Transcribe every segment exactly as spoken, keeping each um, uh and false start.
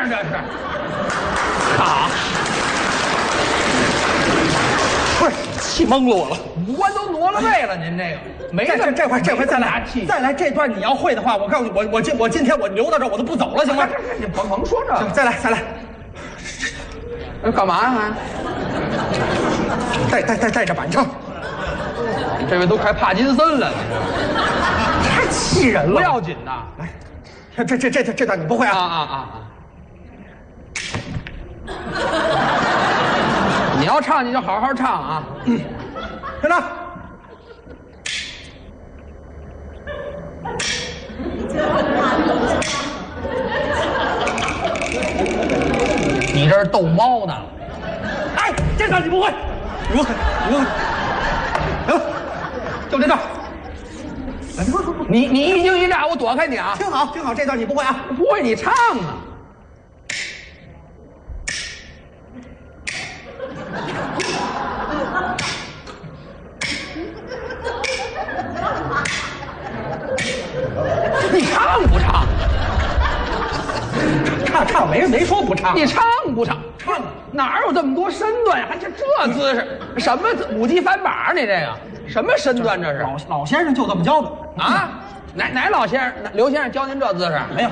这是？好， 不是气懵了我了。 五官都挪了位了，您这个没这这这回这回再来气， 再来这段你要会的话，我告诉你，我我今我今天我留到这儿我都不走了，行吗？ 你甭甭说这个， 再来再来， 干嘛呀？ 带带带带着板唱， 这位都快帕金森了， 太气人了。 不要紧的， 来，这这这这这段你不会啊？ 啊啊啊啊！你要唱你就好好唱啊！ 嗯，听着。 你这是逗猫呢？ 哎，这段你不会，你不会，你不会。行了，就这段。 你你一惊一乍，我躲开你啊！ 听好，听好，这段你不会啊？ 不会你唱啊！你唱不唱？ 唱唱没没说不唱， 你唱不唱？ 唱哪有这么多身段呀？还这这姿势？什么五级翻板？你这个什么身段？这是老老先生就这么教的啊？哪哪老先生？刘先生教您这姿势？ 没有。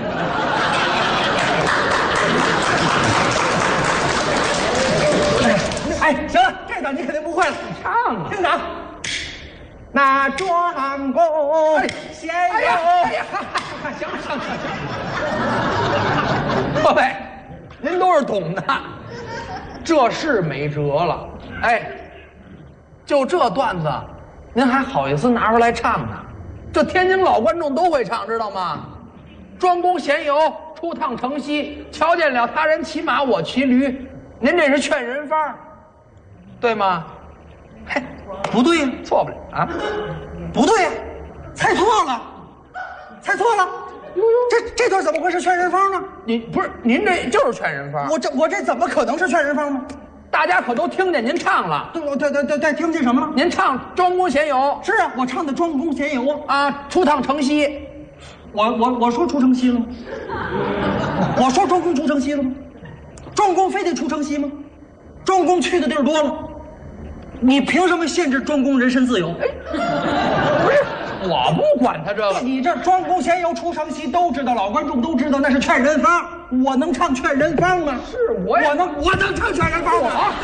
哎，行了，这段你肯定不会了， 你唱啊！ 听着啊。那庄公先有， 哎呀，哎呀，行了行了行了，各位，您都是懂的，这是没辙了。哎，就这段子，您还好意思拿出来唱呢？这天津老观众都会唱，知道吗？庄公闲游，出趟城西，瞧见了他人骑马，我骑驴。您这是劝人方儿，对吗？嘿， 不对呀， 错不了啊！ 不对呀，猜错了，猜错了。 呦呦， 这这段怎么会是劝人方呢？ 你不是您这就是劝人方， 我这我这怎么可能是劝人方呢？ 大家可都听见您唱了。 对，对对对对，听见什么了？ 您唱庄公闲游是啊，我唱的庄公闲游啊。 啊，出趟城西。 我我我说出城西了吗？我说庄公出城西了吗？庄公非得出城西吗？庄公去的地儿多了，你凭什么限制庄公人身自由？ 不是，我不管他这个。 你这庄公闲游出城西都知道，老观众都知道，那是劝人方。我能唱劝人方吗？ 是我也我能我能唱劝人方吗？ 啊！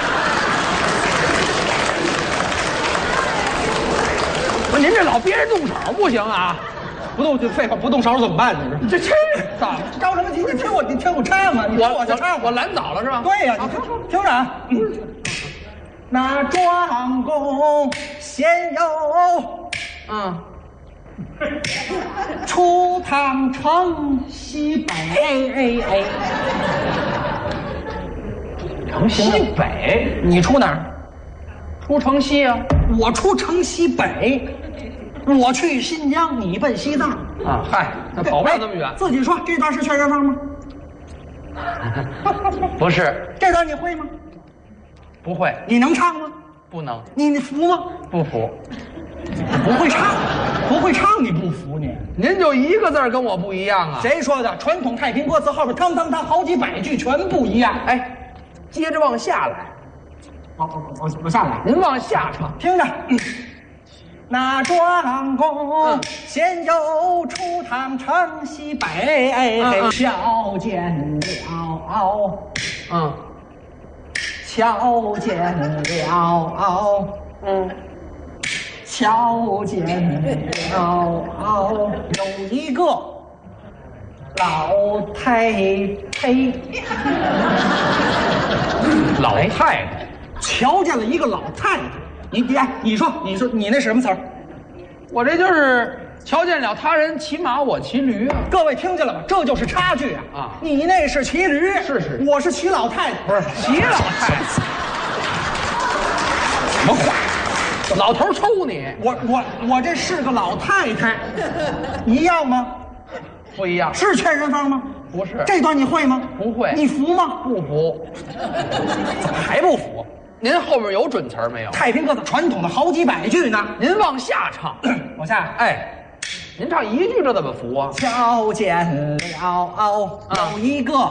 不是您这老憋着动手不行啊！ 不动就废话，不动手怎么办？你这这怎么着什么急？你听我，你听我唱啊！你听我就唱， 我拦早了是吧？ 对呀，你听听着啊。嗯，那庄公闲游， 嗯， 出趟城西北。 城西北， 你出哪儿？ 出城西啊？ 我出城西北。我去新疆，你奔西藏啊！嗨，那跑不了那么远。 自己说这段是劝人方吗？ 不是。 这段你会吗？ 不会。 你能唱吗？ 不能。 你你服吗？ 不服。 不会唱，不会唱你不服你？ 您就一个字儿跟我不一样啊？ 谁说的？传统太平歌词后边汤汤汤好几百句全不一样。 哎，接着往下来。 好，我我我下来。 您往下唱， 听着。嗯那庄公闲游出趟城西北，瞧见了， 嗯， 瞧见了， 嗯， 瞧见了，有一个老太太， 老太太， 瞧见了一个老太太。你你哎，你说你说你那什么词儿？ 我这就是瞧见了他人骑马，我骑驴啊！ 各位听见了吗？这就是差距啊！ 啊， 你那是骑驴， 是是， 我是骑老太太， 不是骑老太太。什么话？老头抽你！ 我我我这是个老太太，一样吗？ 不一样。 是劝人方吗？ 不是。 这段你会吗？ 不会。 你服吗？ 不服。 怎么还不服？ 您后面有准词儿没有？ 太平歌的传统的好几百句呢。 您往下唱， 往下。 哎，您唱一句这怎么服啊？ 瞧见了有一个